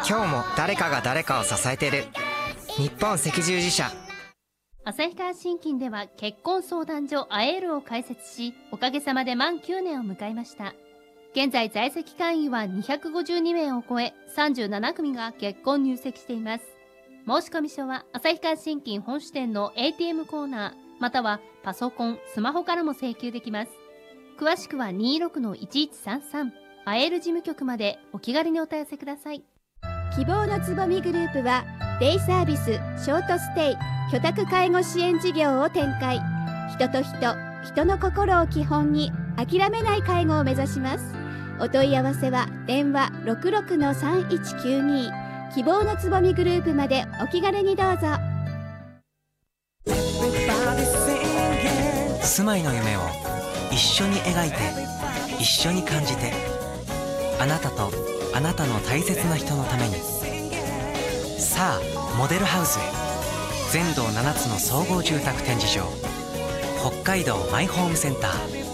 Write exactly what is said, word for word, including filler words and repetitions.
今日も誰かが誰かを支えてる。日本赤十字社。 旭川信金では結婚相談所アエールを開設し、おかげさまで満きゅうねんを迎えました。現在在籍会員はにひゃくごじゅうにめいを超え、さんじゅうななくみが結婚入籍しています。申し込み書は旭川信金本支店の エーティーエム コーナー、またはパソコン、スマホからも請求できます。詳しくは にーろくのいちいちさんさん アエール事務局までお気軽にお問い合わせください。 希望のつぼみグループはデイサービス、ショートステイ、居宅介護支援事業を展開。人と人、人の心を基本に諦めない介護を目指します。お問い合わせは電話 ろくろくのさんいちきゅうに 希望のつぼみグループまでお気軽にどうぞ。 住まいの夢を一緒に描いて、一緒に感じて、あなたとあなたの大切な人のために。さあモデルハウスへ。全道ななつの総合住宅展示場、北海道マイホームセンター。